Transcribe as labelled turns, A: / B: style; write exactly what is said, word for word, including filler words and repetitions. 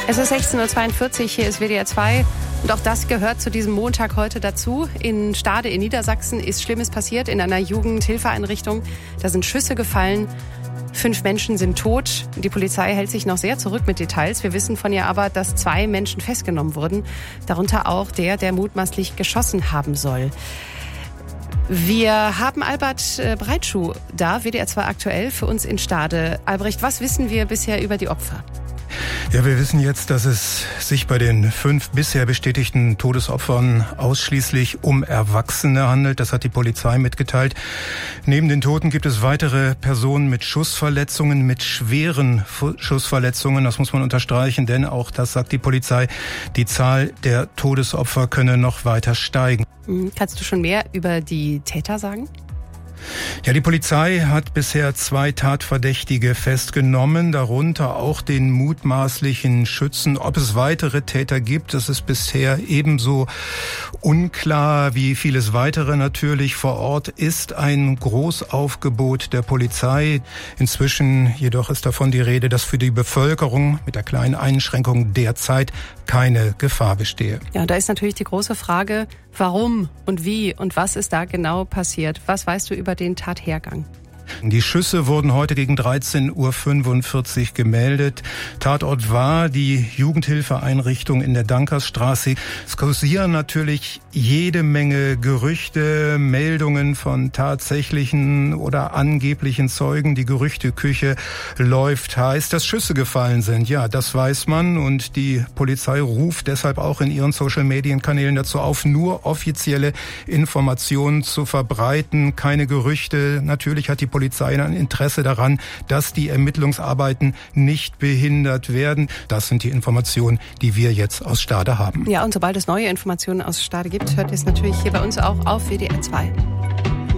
A: Es ist sechzehn Uhr zweiundvierzig, hier ist W D R zwei und auch das gehört zu diesem Montag heute dazu. In Stade in Niedersachsen ist Schlimmes passiert in einer Jugendhilfeeinrichtung. Da sind Schüsse gefallen, fünf Menschen sind tot. Die Polizei hält sich noch sehr zurück mit Details. Wir wissen von ihr aber, dass zwei Menschen festgenommen wurden, darunter auch der, der mutmaßlich geschossen haben soll. Wir haben Albert Breitschuh da, W D R zwei aktuell, für uns in Stade. Albrecht, was wissen wir bisher über die Opfer?
B: Ja, wir wissen jetzt, dass es sich bei den fünf bisher bestätigten Todesopfern ausschließlich um Erwachsene handelt. Das hat die Polizei mitgeteilt. Neben den Toten gibt es weitere Personen mit Schussverletzungen, mit schweren Schussverletzungen. Das muss man unterstreichen, denn auch das sagt die Polizei, die Zahl der Todesopfer könne noch weiter steigen.
A: Kannst du schon mehr über die Täter sagen?
B: Ja, die Polizei hat bisher zwei Tatverdächtige festgenommen, darunter auch den mutmaßlichen Schützen. Ob es weitere Täter gibt, das ist bisher ebenso unklar wie vieles weitere natürlich. Vor Ort ist ein Großaufgebot der Polizei. Inzwischen jedoch ist davon die Rede, dass für die Bevölkerung mit der kleinen Einschränkung derzeit keine Gefahr bestehe.
A: Ja, da ist natürlich die große Frage, warum und wie und was ist da genau passiert? Was weißt du über den Tathergang?
B: Die Schüsse wurden heute gegen dreizehn Uhr fünfundvierzig gemeldet. Tatort war die Jugendhilfeeinrichtung in der Dankersstraße. Es kursieren natürlich jede Menge Gerüchte, Meldungen von tatsächlichen oder angeblichen Zeugen. Die Gerüchteküche läuft heiß, dass Schüsse gefallen sind. Ja, das weiß man und die Polizei ruft deshalb auch in ihren Social-Medien-Kanälen dazu auf, nur offizielle Informationen zu verbreiten, keine Gerüchte. Natürlich hat die Polizei Polizei ein Interesse daran, dass die Ermittlungsarbeiten nicht behindert werden. Das sind die Informationen, die wir jetzt aus Stade haben.
A: Ja, und sobald es neue Informationen aus Stade gibt, hört ihr es natürlich hier bei uns auch auf W D R zwei.